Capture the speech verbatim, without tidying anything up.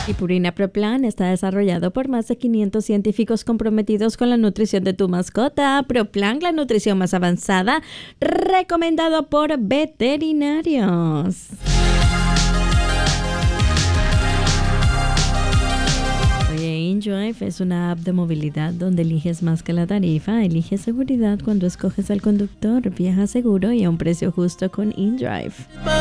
Y Purina Pro Plan está desarrollado por más de quinientos científicos comprometidos con la nutrición de tu mascota. Pro Plan, la nutrición más avanzada, recomendado por veterinarios. Oye, InDrive es una app de movilidad donde eliges más que la tarifa, eliges seguridad cuando escoges al conductor, viaja seguro y a un precio justo con InDrive.